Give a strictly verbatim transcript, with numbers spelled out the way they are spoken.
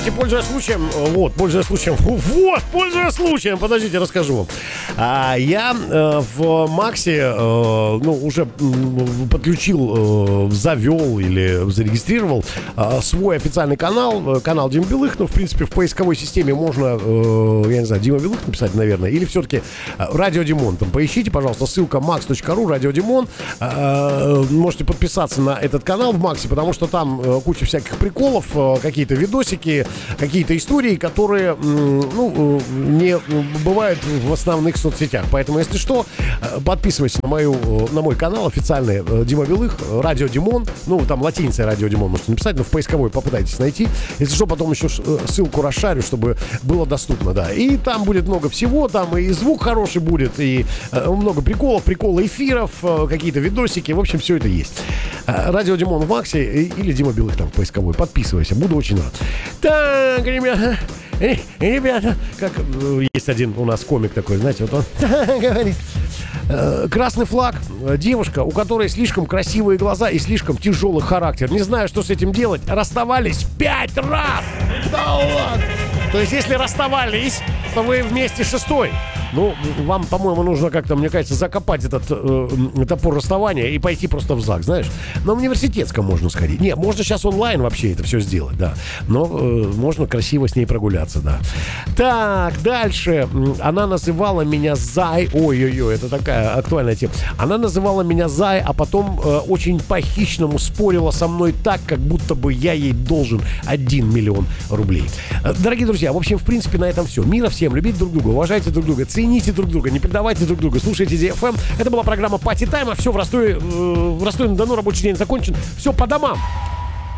кстати, пользуясь случаем, вот, пользуясь случаем, вот, пользуясь случаем, подождите, расскажу вам. А, я э, в Максе, э, ну, уже м, подключил, э, завел или зарегистрировал э, свой официальный канал, э, канал Дима Белых. Ну, в принципе, в поисковой системе можно, э, я не знаю, Дима Белых написать, наверное, или все-таки э, Радио Димон. Там поищите, пожалуйста, ссылка макс точка ру, Радио Димон. Э, можете подписаться на этот канал в Максе, потому что там э, куча всяких приколов, э, какие-то видосики, какие-то истории, которые, э, ну, э, не бывают в основных соцсетях. Поэтому, если что, э, подписывайся на, мою, э, на мой канал официальный э, Дима Белых, Радио Димон. Ну, там латиницей Радио Димон можете написать, но в поисковой попытайтесь найти. Если что, потом еще ссылку расшарю, чтобы было доступно, да. И там будет много всего, там и звук хороший будет, и э, много приколов, приколы эфиров, э, какие-то видосики, в общем, все это есть. Э, Радио Димон в Максе э, или Дима Белых там в поисковой. Подписывайся, буду очень рад. Так, ребята, э, ребята, как э, есть один у нас комик такой, знаете, вот он говорит. Красный флаг. Девушка, у которой слишком красивые глаза и слишком тяжелый характер. Не знаю, что с этим делать. Расставались пять раз. Да ладно. То есть, если расставались, то вы вместе шестой. Ну, вам, по-моему, нужно как-то, мне кажется, закопать этот э, топор расставания и пойти просто в ЗАГС, знаешь. На университетском можно сходить. Не, можно сейчас онлайн вообще это все сделать, да. Но э, можно красиво с ней прогуляться, да. Так, дальше. Она называла меня Зай. Ой-ой-ой, это такая актуальная тема. Она называла меня Зай, а потом э, очень по-хищному спорила со мной так, как будто бы я ей должен один миллион рублей. Дорогие друзья, в общем, в принципе, на этом все. Мира всем, любите друг друга, уважайте друг друга, цените друг друга, не предавайте друг друга, слушайте ди эф эм. Это была программа Пати Тайма. Все в Ростове, э, в Ростове-на-Дону рабочий день закончен. Все по домам.